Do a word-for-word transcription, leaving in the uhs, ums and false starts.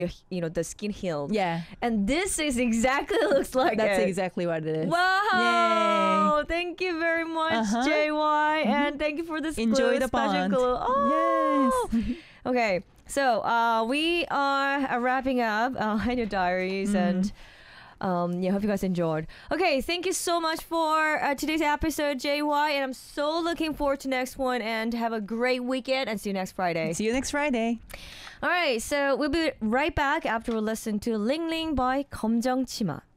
you know, the skin healed. Yeah. And this is exactly looks like That's it. exactly what it is. Wow! Yay. Thank you very much, Uh-huh. J Y, Mhm. and thank you for this Enjoy glue, the special bond. glue. Oh! Yes. Okay, so uh, we are uh, wrapping up uh, in your diaries, Mm. and um, yeah, hope you guys enjoyed. Okay, thank you so much for uh, today's episode, J Y, and I'm so looking forward to next one. And have a great weekend, and see you next Friday. See you next Friday. All right, so we'll be right back after we listen to Ling Ling by 검정치마.